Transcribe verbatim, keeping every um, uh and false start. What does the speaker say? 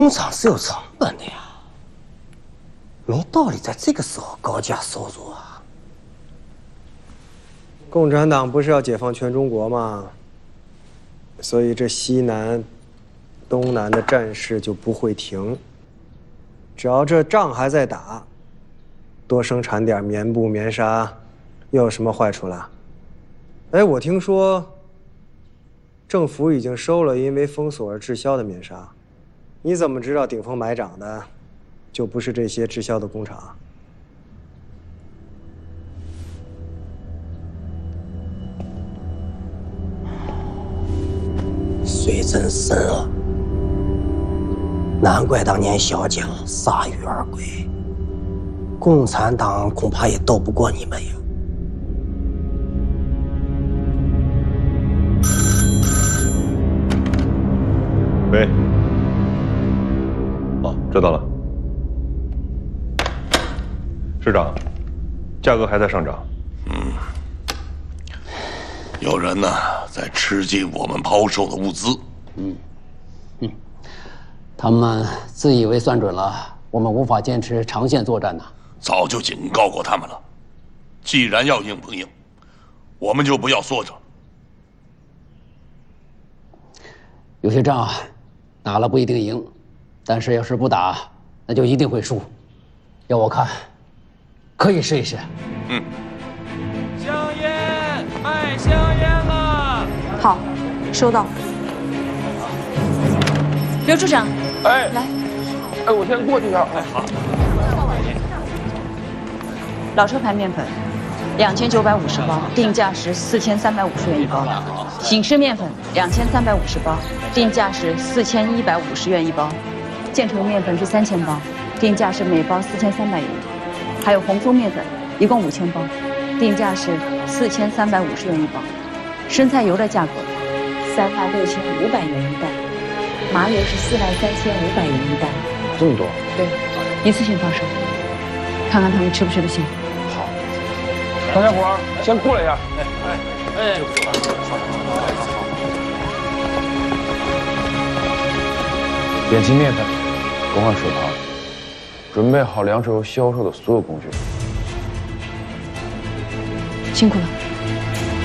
工厂是有成本的呀，没道理在这个时候高价收入啊。 共产党不是要解放全中国吗？所以这西南、东南的战事就不会停。只要这仗还在打，多生产点棉布、棉纱，又有什么坏处了？哎，我听说政府已经收了因为封锁而滞销的棉纱。 你怎么知道顶风买涨的，就不是这些滞销的工厂？ 水真深啊！难怪当年小蒋铩羽而归，共产党恐怕也斗不过你们呀。 喂。 哦，知道了，市长，价格还在上涨。 嗯，有人呢在吃尽我们抛售的物资。 嗯，嗯，他们自以为算准了我们无法坚持长线作战呢。 早就警告过他们了，既然要硬碰硬，我们就不要缩着。 有些仗啊，打了不一定赢。 但是要是不打，那就一定会输。要我看，可以试一试。 嗯。 香烟，卖香烟了。 好，收到。刘处长， 哎， 来。 哎，我先过去一下。哎，好。 老车牌面粉，两千九百五十包，定价是四千三百五十元一包。醒狮面粉，两千三百五十包，定价是四千一百五十元一包。 建成面粉是三千包，定价是每包四千三百元，还有红松面粉，一共五千包，定价是四千三百五十元一包。生菜油的价格，三万六千五百元一袋，麻油是四万三千五百元一袋。 这么多？ 对，一次性发售，看看他们吃不吃得下。 好，大家伙先过来一下。哎哎哎， 点齐面粉。 更换水槽，准备好粮食和销售的所有工具。 辛苦了。